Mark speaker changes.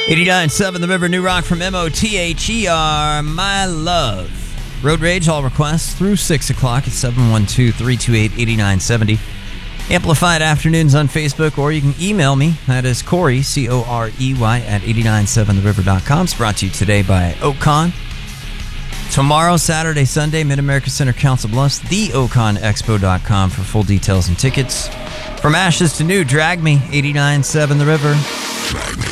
Speaker 1: 89.7 The River, New Rock from MOTHER, My Love. Road Rage, all requests through 6 o'clock at 712-328-8970. Amplified Afternoons on Facebook, or you can email me. That is Corey, C-O-R-E-Y, at 897theriver.com. It's brought to you today by Ocon. Tomorrow, Saturday, Sunday, Mid-America Center, Council Bluffs, theoconexpo.com for full details and tickets. From ashes to new, Drag Me, 89.7 The River.